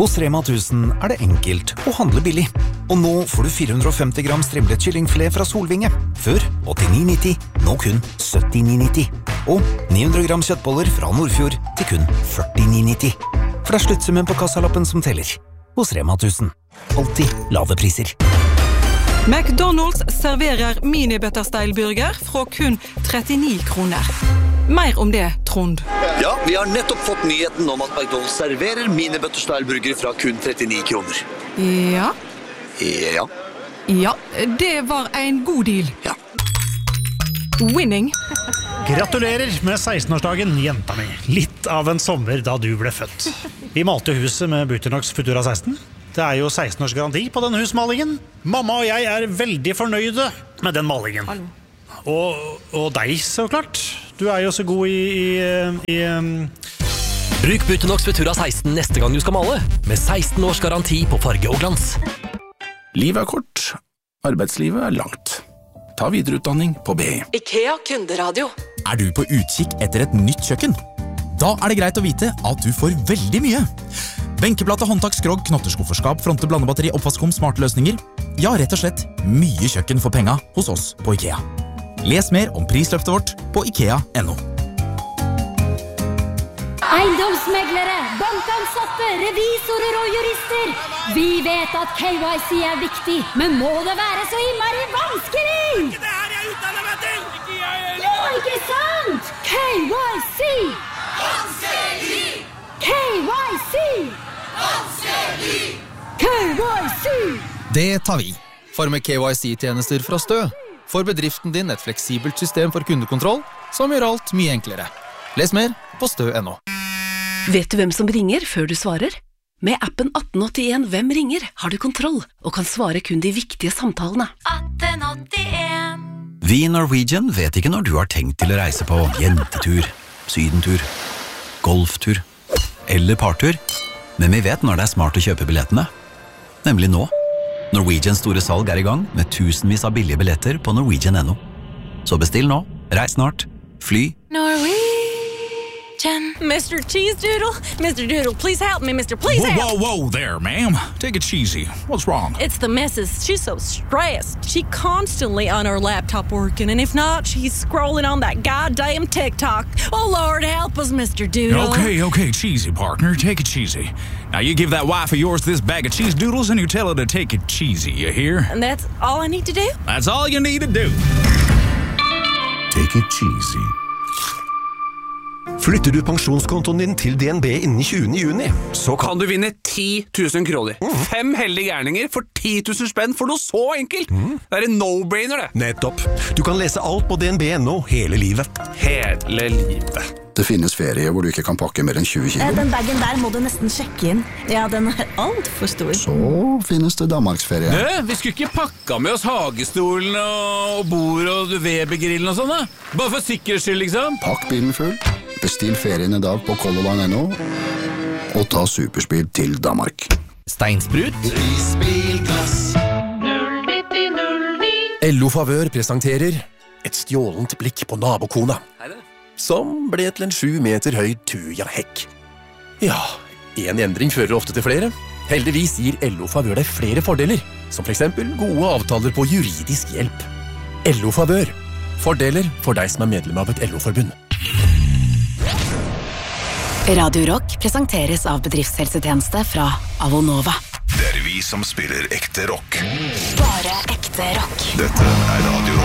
Hos Rema 1000 det enkelt å handle billig. Og nå får du 450 gram strimlet kyllingfilet fra Solvinge. Før 89,90, nå kun 79,90. Og 900 gram kjøttboller fra Nordfjord til kun 49,90. For det sluttsummen på kassalappen som teller. Hos Rema 1000. Alltid lave priser. McDonald's serverer mini-butterstyle-burger fra kun 39 kroner. Mer om det, Trond. Ja, vi har nettopp fått nyheten om at McDonald's serverer mini-butterstyle-burger fra kun 39 kroner. Ja. Ja. Ja, det var en god deal. Ja. Winning. Gratulerer med 16-årsdagen, jenta mi. Litt av en sommer da du ble født. Vi malte huset med Buternox Futura 16. Det jo 16 års garanti på denne husmalingen. Mamma og jeg veldig fornøyde med den malingen. Og deg, så klart. Du jo så god i Bruk Buternox Futura 16 neste gang du skal male, med 16 års garanti på farge og glans. Livet kort, arbeidslivet langt. Ta videreutdanning på BI. IKEA Kunderadio. Du på utkikk etter et nytt kjøkken? Da det greit å vite at du får veldig mye. Benkeplate, håndtak, skrogg, knotterskufferskap, fronte, blandebatteri, oppvaskom, smarte løsninger. Ja, rett og slett mye kjøkken for penga hos oss på IKEA. Les mer om prisløftet vårt på IKEA.no. Eiendomsmeglere, bankansatte, revisorer og jurister. Vi vet at KYC viktig, men må det være så innmari vanskelig? Ikke det her jeg utdanner meg til! Ikke jeg Ja, ikke sant? KYC! Vanskelig! KYC! Vanskelig! KYC! Det tar vi. For med KYC-tjenester fra Stø får bedriften din et fleksibelt system for kundekontroll som gjør alt mye enklere. Les mer på stø.no. Vet du hvem som ringer før du svarer? Med appen 1881 Hvem ringer har du kontroll og kan svare kun de viktige samtalene. 1881. Vi i Norwegian vet ikke når du har tenkt til å reise på jentetur, sydentur, golftur eller partur, men vi vet når det smart å kjøpe billettene. Nemlig nå. Norwegians store salg i gang med tusenvis av billige billetter på Norwegian.no. Så bestill nå, reis snart, fly. Norwegian. Mr. Cheese Doodle? Mr. Doodle, please help me, Mr. Please help. Whoa there, ma'am. Take it cheesy. What's wrong? It's the missus. She's so stressed. She constantly on her laptop working, and if not, she's scrolling on that goddamn TikTok. Oh, Lord, help us, Mr. Doodle. Okay, cheesy, partner. Take it cheesy. Now you give that wife of yours this bag of cheese doodles and you tell her to take it cheesy, you hear? And that's all I need to do? That's all you need to do. Take it cheesy. Flytter du pensjonskontoen din til DNB innen 20. juni, så kan du vinne 10 000 kroner. 5 heldige gærninger for 10 000 spenn for noe så enkelt. Det en no-brainer, det. Nettopp. Du kan lese alt på DNB.no hele livet. Hele livet. Det finnes ferie hvor du ikke kan pakke mer enn 20 kilo. Den bagen der må du nesten sjekke inn. Ja, den alt for stor. Så finnes det Danmarksferie. Vi skulle ikke pakka med oss hagestolen og bord og Weber-grillen og sånn, da. Bare for sikkerhets skyld, liksom. Pakk bilen full. Bestill ferien i dag på Colorline.no og ta superspeed til Danmark. Steinsprut. Isbilglass. 09009. LO Favør presenterer et stjålent blikk på nabokona, som ble til en 7 meter høy tuja-hekk. Ja, en endring fører ofte til flere. Heldigvis gir LO Favør deg flere fordeler, som for eksempel gode avtaler på juridisk hjelp. LO Favør. Fordeler for deg som medlem av et LO-forbund. Radio Rock presenteres av bedriftshelsetjeneste fra Avonova. Det vi som spiller ekte rock. Bare ekte rock. Dette Radio Rock.